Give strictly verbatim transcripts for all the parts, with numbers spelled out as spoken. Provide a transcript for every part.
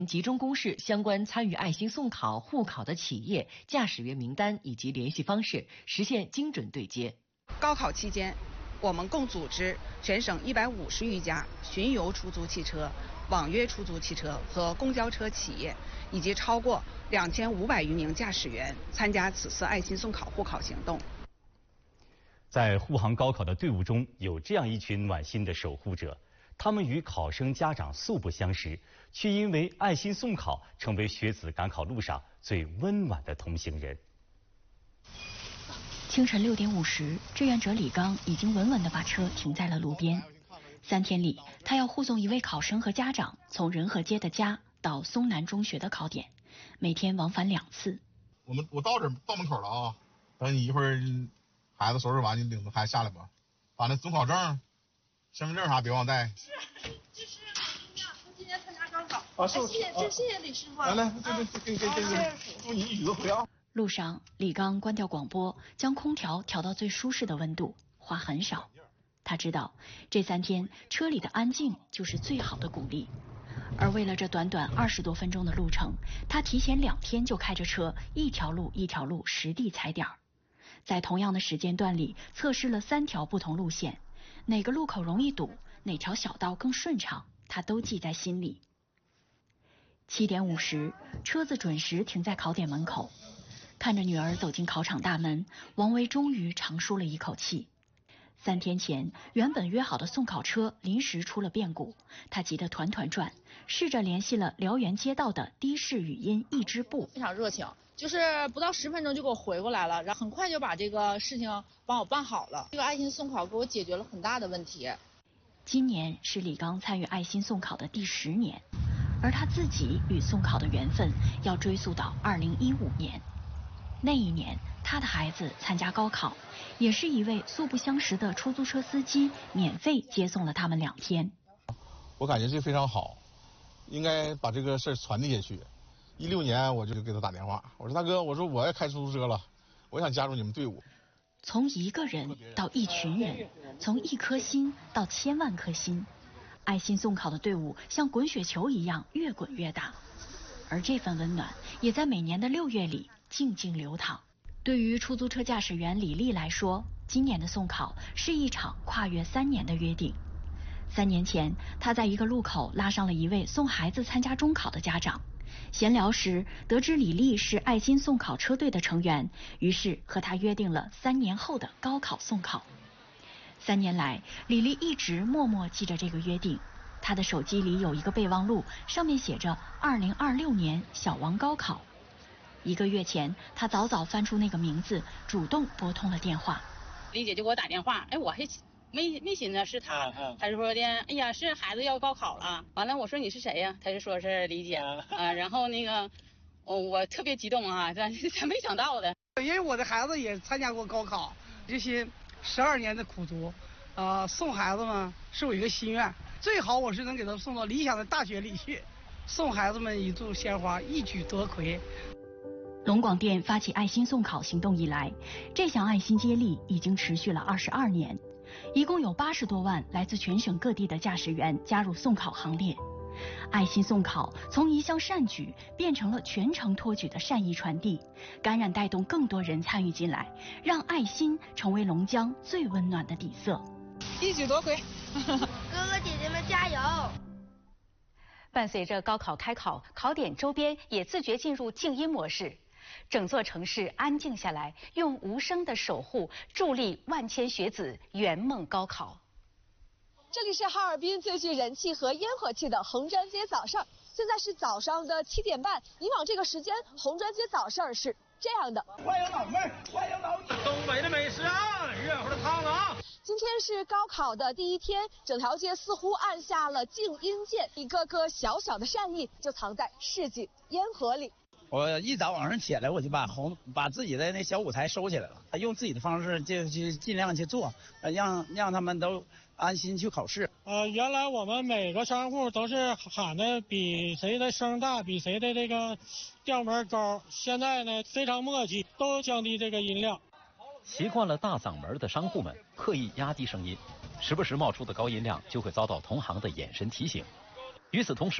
集中公示相关参与爱心送考、互考的企业、驾驶员名单以及联系方式，实现精准对接。 高考期间，我们共组织全省一百五十余家巡游出租汽车、网约出租汽车和公交车企业，以及超过两千五百余名驾驶员参加此次爱心送考互考行动。 在护航高考的队伍中，有这样一群暖心的守护者，他们与考生家长素不相识，却因为爱心送考，成为学子赶考路上最温暖的同行人。 清晨六点五十，志愿者李刚已经稳稳地把车停在了路边。三天里，他要护送一位考生和家长从仁和街的家到松南中学的考点，每天往返两次。 我们我到这到门口了啊，等你一会儿孩子收拾完，你领着孩子下来吧，把那准考证、身份证啥别忘带。 是，这是我今年参加高考。 啊，是， 谢谢，这谢谢李师傅。 来来，这这这这这这，祝你一个回啊。 路上，李刚关掉广播，将空调调到最舒适的温度，话很少。他知道，这三天车里的安静就是最好的鼓励。而为了这短短二十多分钟的路程，他提前两天就开着车，一条路一条路实地踩点儿。在同样的时间段里，测试了三条不同路线，哪个路口容易堵，哪条小道更顺畅，他都记在心里。七点五十，车子准时停在考点门口。看着女儿走进考场大门，王维终于长舒了一口气。三天前，原本约好的送考车临时出了变故，他急得团团转，试着联系了辽源街道的的士语音一支部， 非常热情，就是不到十分钟就给我回过来了，然后很快就把这个事情帮我办好了。这个爱心送考给我解决了很大的问题。 今年是李刚参与爱心送考的第十年，而他自己与送考的缘分要追溯到二零一五年。那一年，他的孩子参加高考，也是一位素不相识的出租车司机免费接送了他们两天。 我感觉这非常好，应该把这个事儿传递下去。一六年我就给他打电话，我说大哥，我说我要开出租车了，我想加入你们队伍。 从一个人到一群人，从一颗心到千万颗心，爱心送考的队伍像滚雪球一样越滚越大，而这份温暖也在每年的六月里静静流淌。对于出租车驾驶员李丽来说，今年的送考是一场跨越三年的约定。三年前，她在一个路口拉上了一位送孩子参加中考的家长，闲聊时得知李丽是爱心送考车队的成员，于是和她约定了三年后的高考送考。三年来，李丽一直默默记着这个约定。她的手机里有一个备忘录，上面写着二零二六年小王高考。一个月前，她早早翻出那个名字，主动拨通了电话。 李姐就给我打电话，哎，我还没没寻思是她，她就说的，哎呀，是孩子要高考了。完了，我说你是谁呀？她就说是李姐啊。然后那个，我我特别激动啊，咱咱没想到的。 因为我的孩子也参加过高考，这些十二年的苦读，呃，送孩子们是我一个心愿，最好我是能给他送到理想的大学里去，送孩子们一束鲜花，一举夺魁。 龙广电发起爱心送考行动以来，这项爱心接力已经持续了二十二年，一共有八十多万来自全省各地的驾驶员加入送考行列。爱心送考从一项善举变成了全程托举的善意传递，感染带动更多人参与进来，让爱心成为龙江最温暖的底色。 一举夺魁， 哥哥姐姐们加油！ 伴随着高考开考，考点周边也自觉进入静音模式。整座城市安静下来，用无声的守护助力万千学子圆梦高考。 这里是哈尔滨最具人气和烟火气的红砖街早市，现在是早上的七点半。以往这个时间，红砖街早市是这样的。 欢迎老妹儿，欢迎老姐，东北的美食啊，热乎的汤啊！ 今天是高考的第一天，整条街似乎按下了静音键，一个个小小的善意就藏在市井烟火里。 我一早晚上起来，我就把红把自己的那小舞台收起来了，用自己的方式就去尽量去做，让让他们都安心去考试。 呃，原来我们每个商户都是喊的比谁的声大，比谁的这个调门高。现在呢，非常默契，都降低这个音量。 习惯了大嗓门的商户们刻意压低声音，时不时冒出的高音量就会遭到同行的眼神提醒。与此同时，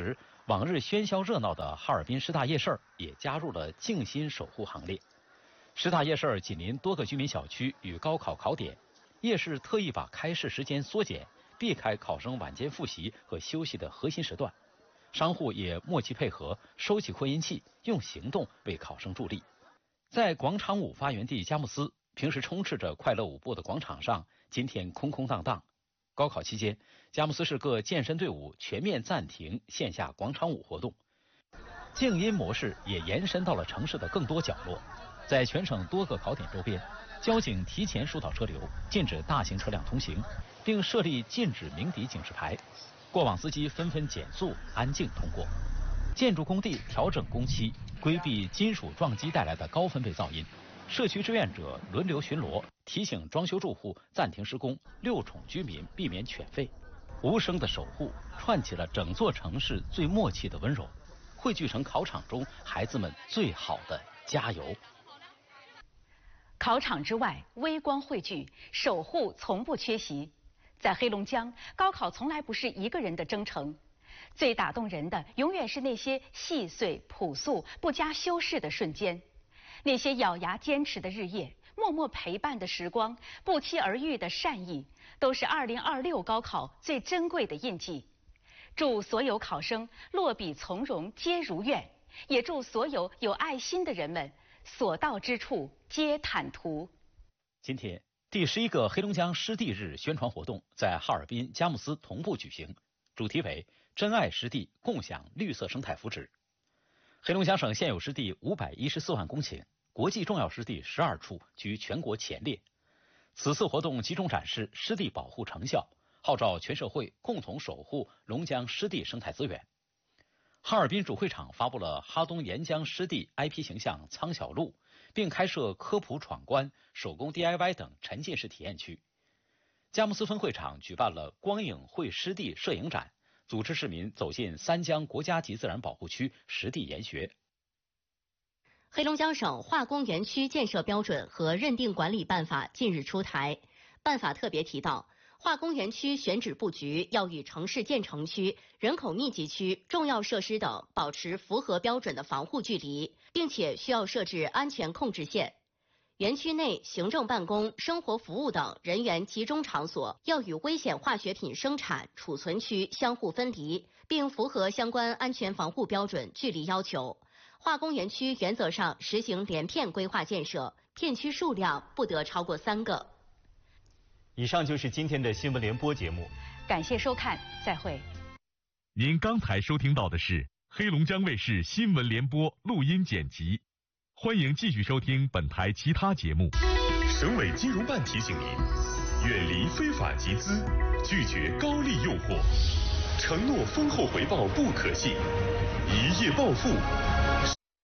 往日喧嚣热闹的哈尔滨师大夜市也加入了静心守护行列。师大夜市紧邻多个居民小区与高考考点，夜市特意把开市时间缩减，避开考生晚间复习和休息的核心时段。商户也默契配合，收起扩音器，用行动为考生助力。在广场舞发源地佳木斯，平时充斥着快乐舞步的广场上，今天空空荡荡。高考期间，佳木斯市各健身队伍全面暂停线下广场舞活动，静音模式也延伸到了城市的更多角落。在全省多个考点周边，交警提前疏导车流，禁止大型车辆通行，并设立禁止鸣笛警示牌。过往司机纷纷减速，安静通过。建筑工地调整工期，规避金属撞击带来的高分贝噪音。社区志愿者轮流巡逻，提醒装修住户暂停施工，六宠居民避免犬吠。无声的守护串起了整座城市最默契的温柔，汇聚成考场中孩子们最好的加油。 考场之外，微光汇聚，守护从不缺席。在黑龙江，高考从来不是一个人的征程，最打动人的永远是那些细碎、朴素、不加修饰的瞬间。那些咬牙坚持的日夜，默默陪伴的时光，不期而遇的善意，都是二零二六高考最珍贵的印记。祝所有考生落笔从容，皆如愿；也祝所有有爱心的人们所到之处皆坦途。 今天，第十一个黑龙江湿地日宣传活动在哈尔滨佳木斯同步举行，主题为“珍爱湿地，共享绿色生态福祉”。黑龙江省现有湿地五百一十四万公顷，国际重要湿地十二处居全国前列。此次活动集中展示湿地保护成效，号召全社会共同守护龙江湿地生态资源。哈尔滨主会场发布了哈东沿江湿地 I P 形象苍小鹿，并开设科普闯关、手工 D I Y 等沉浸式体验区。佳木斯分会场举办了光影绘湿地摄影展，组织市民走进三江国家级自然保护区实地研学。 黑龙江省化工园区建设标准和认定管理办法近日出台，办法特别提到，化工园区选址布局要与城市建成区、人口密集区、重要设施等保持符合标准的防护距离，并且需要设置安全控制线。园区内行政办公、生活服务等人员集中场所要与危险化学品生产、储存区相互分离，并符合相关安全防护标准距离要求。化工园区原则上实行连片规划建设，片区数量不得超过三个。 以上就是今天的新闻联播节目， 感谢收看，再会。 您刚才收听到的是黑龙江卫视新闻联播录音剪辑，欢迎继续收听本台其他节目。 省委金融办提醒您，远离非法集资，拒绝高利诱惑，承诺丰厚回报不可信，一夜暴富